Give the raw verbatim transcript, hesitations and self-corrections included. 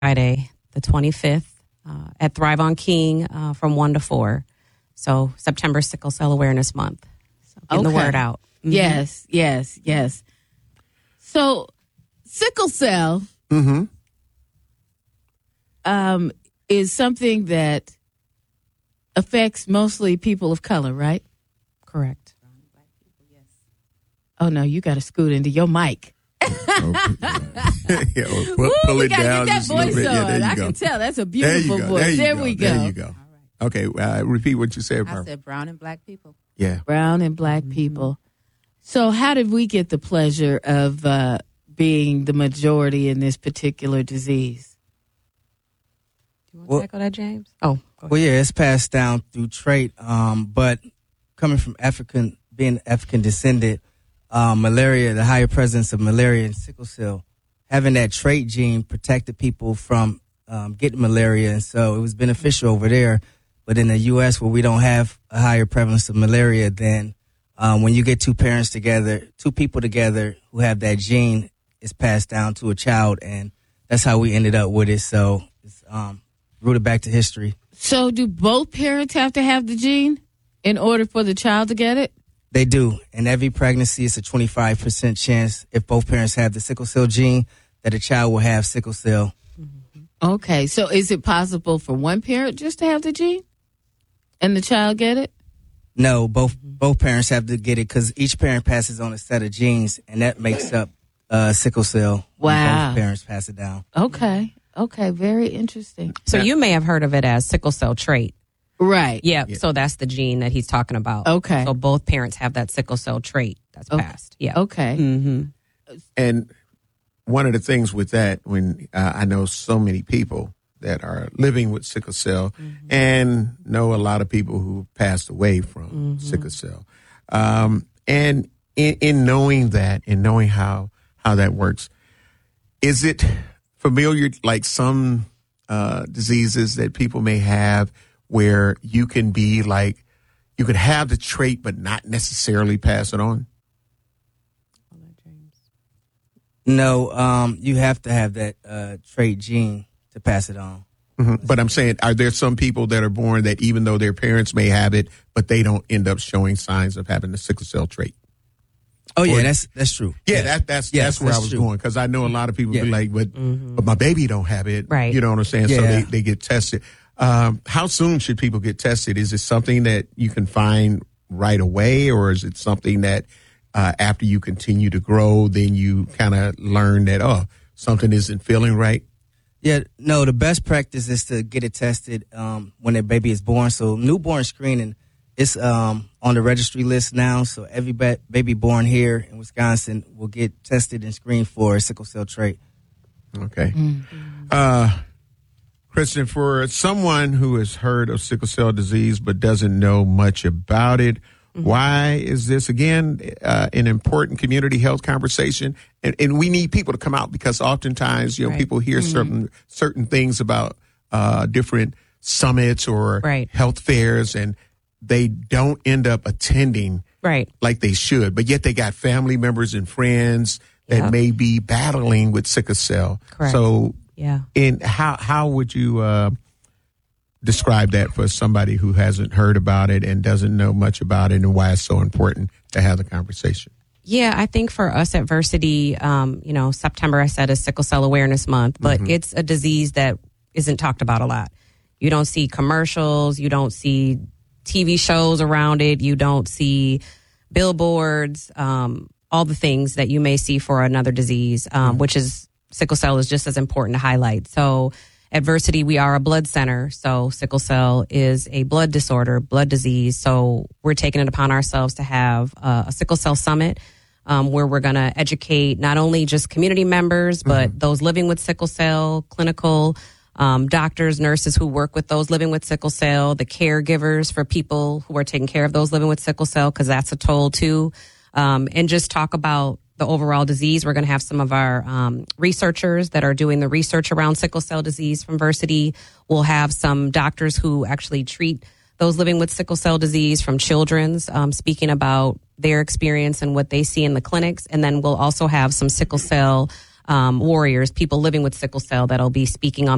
Friday, the twenty-fifth, uh, at Thrive on King uh, from one to four. So September Sickle Cell Awareness Month. So getting Okay. the word out. Mm-hmm. Yes, yes, yes. So sickle cell Mm-hmm. um, is something that affects mostly people of color, right? Correct. Oh, no, you got to scoot into your mic. Oh, yeah, well, pull, Woo, pull we it gotta down get that just a little voice bit. Yeah, on. there you I go. can tell. That's a There you beautiful go. voice. There, you There go. we go. There you go. Okay, uh, repeat what you said, I Barbara. said brown and black people. Yeah. Brown and black people. So how did we get the pleasure of uh, being the majority in this particular disease? Do you want Well- to echo that, James? Oh, go ahead. Well, yeah, it's passed down through trait, um, but coming from African, being African descended, um, malaria, the higher presence of malaria and sickle cell, having that trait gene protected people from um, getting malaria, and so it was beneficial over there. But in the U S, where we don't have a higher prevalence of malaria, then um, when you get two parents together, two people together who have that gene, it's passed down to a child, and that's how we ended up with it. So it's um, rooted back to history. So do both parents have to have the gene in order for the child to get it? They do. In every pregnancy, it's a twenty-five percent chance, if both parents have the sickle cell gene, that a child will have sickle cell. Okay, so is it possible for one parent just to have the gene and the child get it? No, both both parents have to get it because each parent passes on a set of genes, and that makes up uh, sickle cell. when Wow. Both parents pass it down. Okay, okay, very interesting. So you may have heard of it as sickle cell trait. Right. Yeah, so that's the gene that he's talking about. Okay. So both parents have that sickle cell trait that's Okay. passed. Yeah. Okay. Mm-hmm. And one of the things with that, when uh, I know so many people that are living with sickle cell and know a lot of people who passed away from sickle cell. Um, and in, in knowing that and knowing how, how that works, is it familiar, like some uh, diseases that people may have where you can be like, you could have the trait but not necessarily pass it on? No, um, you have to have that uh, trait gene to pass it on. Mhm. But I'm saying, are there some people that are born that even though their parents may have it, but they don't end up showing signs of having the sickle cell trait? Oh, yeah, Or- that's that's true. Yeah, that, that's Yes, that's where that's I was true. going, because I know a lot of people Yeah. be like, but, but my baby don't have it. Right. You know what I'm saying? So Yeah. they, they get tested. Um, how soon should people get tested? Is it something that you can find right away, or is it something that uh, after you continue to grow, then you kind of learn that, oh, something isn't feeling right? Yeah, no, the best practice is to get it tested um, when the baby is born. So newborn screening is um, on the registry list now. So every ba- baby born here in Wisconsin will get tested and screened for a sickle cell trait. Okay. Uh, Kristen, for someone who has heard of sickle cell disease but doesn't know much about it, why is this, again, uh, an important community health conversation? And, and we need people to come out, because oftentimes, you know, Right. people hear certain certain things about uh, different summits or Right. health fairs, and they don't end up attending Right. like they should, but yet they got family members and friends that Yep. may be battling with sickle cell. Correct. So, Yeah. in how how would you uh, describe that for somebody who hasn't heard about it and doesn't know much about it, and why it's so important to have the conversation? Yeah, I think for us at Versity, um, you know, September, I said, is Sickle Cell Awareness Month, but it's a disease that isn't talked about a lot. You don't see commercials, you don't see T V shows around it, you don't see billboards, um, all the things that you may see for another disease, um, which is sickle cell is just as important to highlight. So at Versity, we are a blood center. So sickle cell is a blood disorder, blood disease. So we're taking it upon ourselves to have uh, a sickle cell summit um, where we're going to educate not only just community members, but those living with sickle cell, clinical um, doctors, nurses who work with those living with sickle cell, the caregivers for people who are taking care of those living with sickle cell, because that's a toll too. Um, and just talk about the overall disease. We're going to have some of our um, researchers that are doing the research around sickle cell disease from Versity. We'll have some doctors who actually treat those living with sickle cell disease from Children's, um, speaking about their experience and what they see in the clinics. And then we'll also have some sickle cell um, warriors, people living with sickle cell, that'll be speaking on